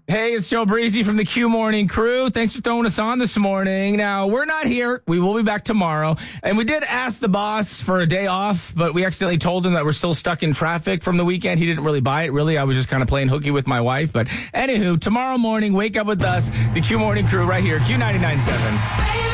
Hey, it's Joe Breezy from the Q Morning Crew. Thanks for throwing us on this morning. Now, we're not here. We will be back tomorrow. And we did ask the boss for a day off, but we accidentally told him that we're still stuck in traffic from the weekend. He didn't really buy it, really. I was just kind of playing hooky with my wife. But anywho, tomorrow morning, wake up with us, the Q Morning Crew right here, Q99.7.